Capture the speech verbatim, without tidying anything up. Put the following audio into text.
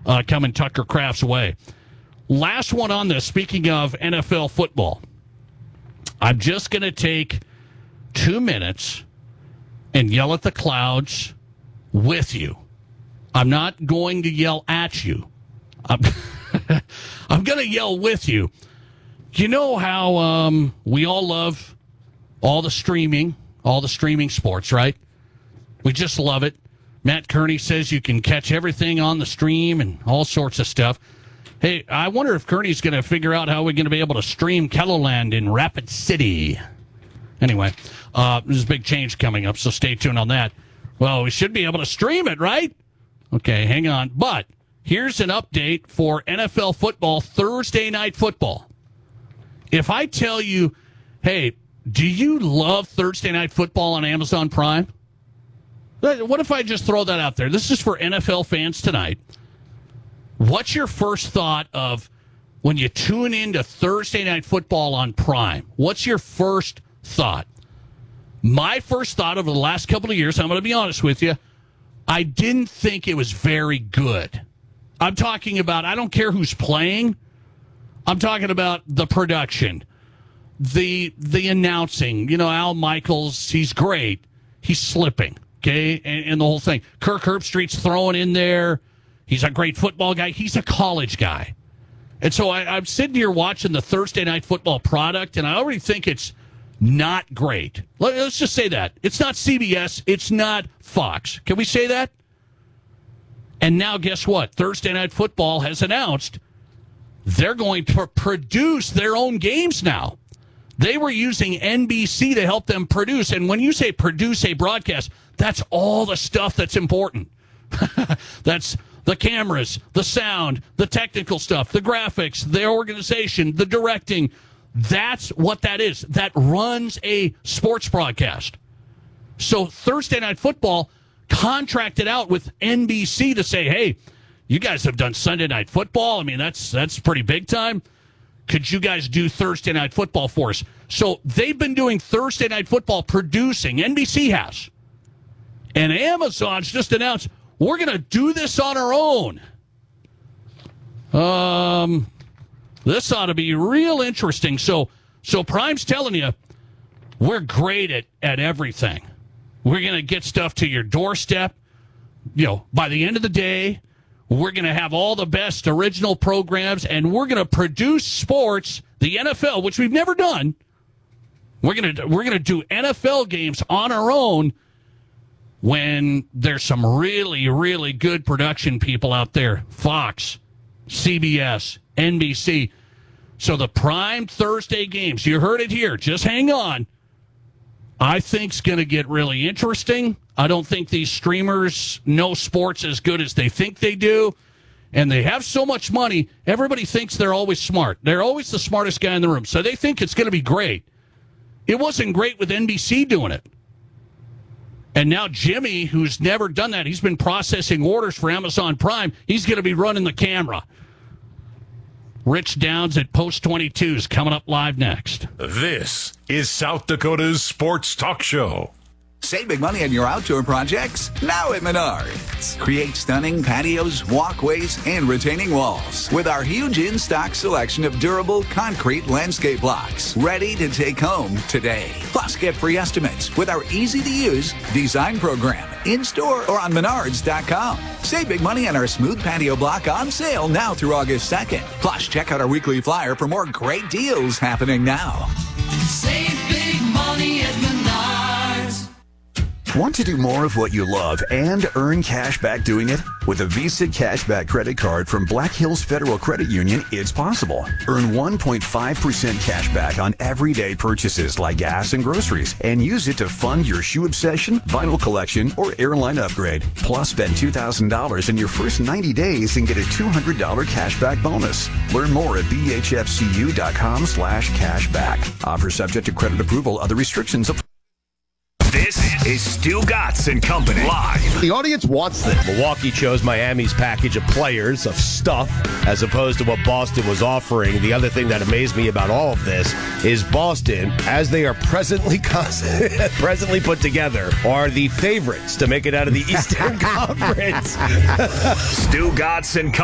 uh, coming Tucker Kraft's way. Last one on this, speaking of N F L football. I'm just going to take two minutes and yell at the clouds with you. I'm not going to yell at you. I'm, I'm going to yell with you. You know how um, we all love all the streaming, all the streaming sports, right? We just love it. Matt Kearney says you can catch everything on the stream and all sorts of stuff. Hey, I wonder if Kearney's going to figure out how we're going to be able to stream Kelloland in Rapid City. Anyway, uh, there's a big change coming up, so stay tuned on that. Well, we should be able to stream it, right? Okay, hang on. But here's an update for N F L football, Thursday Night Football. If I tell you, hey, do you love Thursday Night Football on Amazon Prime? What if I just throw that out there? This is for N F L fans tonight. What's your first thought of when you tune into Thursday Night Football on Prime? What's your first thought? My first thought over the last couple of years, I'm going to be honest with you, I didn't think it was very good. I'm talking about, I don't care who's playing. I'm talking about the production, the the announcing. You know, Al Michaels, he's great. He's slipping, okay, and, and the whole thing. Kirk Herbstreit's throwing in there. He's a great football guy. He's a college guy. And so I, I'm sitting here watching the Thursday Night Football product, and I already think it's not great. Let's just say that. It's not C B S. It's not Fox. Can we say that? And now guess what? Thursday Night Football has announced they're going to produce their own games now. They were using N B C to help them produce. And when you say produce a broadcast, that's all the stuff that's important. That's the cameras, the sound, the technical stuff, the graphics, the organization, the directing. That's what that is. That runs a sports broadcast. So Thursday Night Football contracted out with N B C to say, hey, you guys have done Sunday Night Football. I mean, that's that's pretty big time. Could you guys do Thursday Night Football for us? So they've been doing Thursday Night Football producing. N B C has. And Amazon's just announced, we're going to do this on our own. Um, this ought to be real interesting. So, so Prime's telling you, we're great at, at everything. We're going to get stuff to your doorstep. You know, by the end of the day, we're going to have all the best original programs, and we're going to produce sports, the N F L, which we've never done. We're going to we're going to do N F L games on our own when there's some really, really good production people out there. Fox, C B S, N B C. So the Prime Thursday games, you heard it here. Just hang on. I think it's going to get really interesting. I don't think these streamers know sports as good as they think they do. And they have so much money, everybody thinks they're always smart. They're always the smartest guy in the room. So they think it's going to be great. It wasn't great with N B C doing it. And now Jimmy, who's never done that, he's been processing orders for Amazon Prime. He's going to be running the camera. Rich Downs at Post twenty-two is coming up live next. This is South Dakota's Sports Talk Show. Save big money on your outdoor projects now at Menards. Create stunning patios, walkways, and retaining walls with our huge in-stock selection of durable concrete landscape blocks ready to take home today. Plus, get free estimates with our easy-to-use design program in-store or on menards dot com. Save big money on our smooth patio block on sale now through August second. Plus, check out our weekly flyer for more great deals happening now. Save big money at Menards. Want to do more of what you love and earn cash back doing it? With a Visa Cashback credit card from Black Hills Federal Credit Union, it's possible. Earn one point five percent cash back on everyday purchases like gas and groceries, and use it to fund your shoe obsession, vinyl collection, or airline upgrade. Plus, spend two thousand dollars in your first ninety days and get a two hundred dollars cashback bonus. Learn more at b h f c u dot com slash cashback. Offer subject to credit approval. Other restrictions apply. This is Stu Gatz and Company live. The audience wants this. Milwaukee chose Miami's package of players, of stuff, as opposed to what Boston was offering. The other thing that amazed me about all of this is Boston, as they are presently presently put together, are the favorites to make it out of the Eastern Conference. Stu Gatz and Company.